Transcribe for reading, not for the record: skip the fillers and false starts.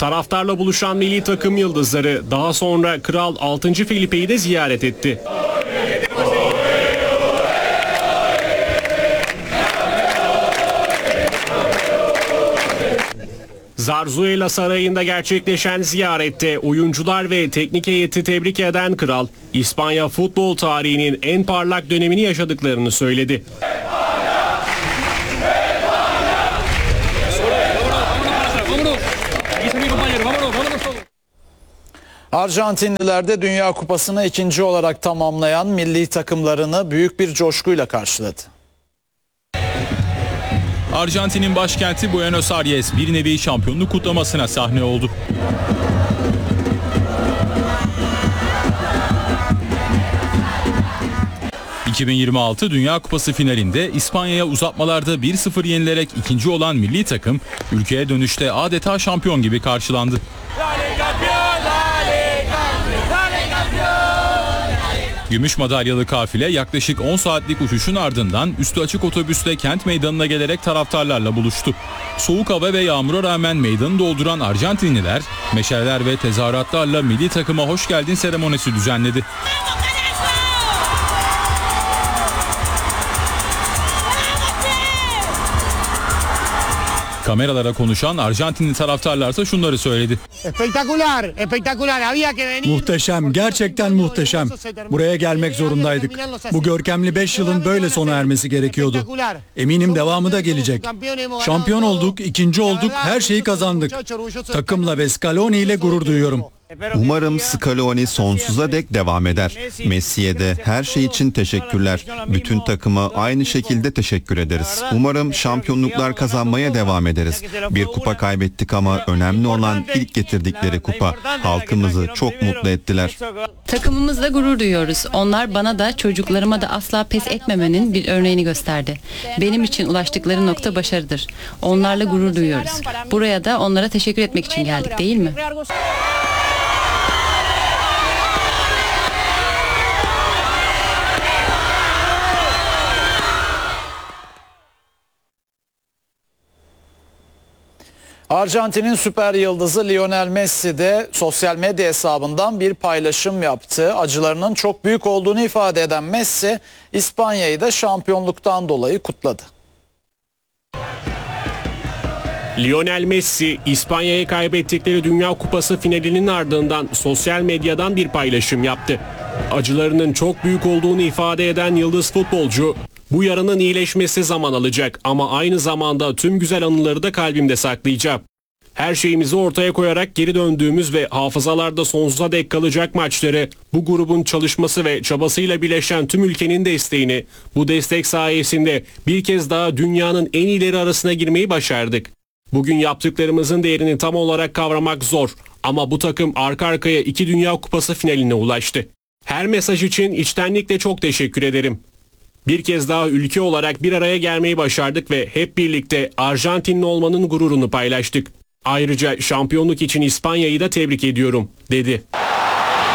Taraftarla buluşan milli takım yıldızları daha sonra Kral 6. Felipe'yi de ziyaret etti. Zarzuela Sarayı'nda gerçekleşen ziyarette oyuncular ve teknik heyeti tebrik eden kral, İspanya futbol tarihinin en parlak dönemini yaşadıklarını söyledi. Arjantinliler de Dünya Kupası'nı ikinci olarak tamamlayan milli takımlarını büyük bir coşkuyla karşıladı. Arjantin'in başkenti Buenos Aires bir nevi şampiyonluk kutlamasına sahne oldu. ...2026 Dünya Kupası finalinde İspanya'ya uzatmalarda 1-0 yenilerek ikinci olan milli takım... ...ülkeye dönüşte adeta şampiyon gibi karşılandı. Gümüş madalyalı kafile yaklaşık 10 saatlik uçuşun ardından üstü açık otobüsle kent meydanına gelerek taraftarlarla buluştu. Soğuk hava ve yağmura rağmen meydanı dolduran Arjantinliler meşaleler ve tezahüratlarla milli takıma hoş geldin seremonisi düzenledi. Kameralara konuşan Arjantinli taraftarlarsa şunları söyledi. Muhteşem, gerçekten muhteşem. Buraya gelmek zorundaydık. Bu görkemli 5 yılın böyle sona ermesi gerekiyordu. Eminim devamı da gelecek. Şampiyon olduk, ikinci olduk, her şeyi kazandık. Takımla ve Scaloni ile gurur duyuyorum. Umarım Scaloni sonsuza dek devam eder. Messi'ye de her şey için teşekkürler. Bütün takıma aynı şekilde teşekkür ederiz. Umarım şampiyonluklar kazanmaya devam ederiz. Bir kupa kaybettik ama önemli olan ilk getirdikleri kupa. Halkımızı çok mutlu ettiler. Takımımızla gurur duyuyoruz. Onlar bana da çocuklarıma da asla pes etmemenin bir örneğini gösterdi. Benim için ulaştıkları nokta başarıdır. Onlarla gurur duyuyoruz. Buraya da onlara teşekkür etmek için geldik, değil mi? Arjantin'in süper yıldızı Lionel Messi de sosyal medya hesabından bir paylaşım yaptı. Acılarının çok büyük olduğunu ifade eden Messi, İspanya'yı da şampiyonluktan dolayı kutladı. Lionel Messi, İspanya'ya kaybettikleri Dünya Kupası finalinin ardından sosyal medyadan bir paylaşım yaptı. Acılarının çok büyük olduğunu ifade eden yıldız futbolcu, "Bu yaranın iyileşmesi zaman alacak ama aynı zamanda tüm güzel anıları da kalbimde saklayacağım. Her şeyimizi ortaya koyarak geri döndüğümüz ve hafızalarda sonsuza dek kalacak maçları, bu grubun çalışması ve çabasıyla birleşen tüm ülkenin desteğini, bu destek sayesinde bir kez daha dünyanın en iyileri arasına girmeyi başardık. Bugün yaptıklarımızın değerini tam olarak kavramak zor ama bu takım arka arkaya 2 Dünya Kupası finaline ulaştı. Her mesaj için içtenlikle çok teşekkür ederim. Bir kez daha ülke olarak bir araya gelmeyi başardık ve hep birlikte Arjantinli olmanın gururunu paylaştık. Ayrıca şampiyonluk için İspanya'yı da tebrik ediyorum," dedi.